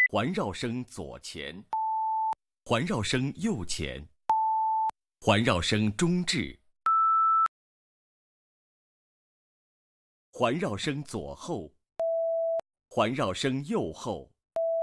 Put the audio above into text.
环绕声左前，环绕声右前，环绕声中置，环绕声左后，环绕声右后。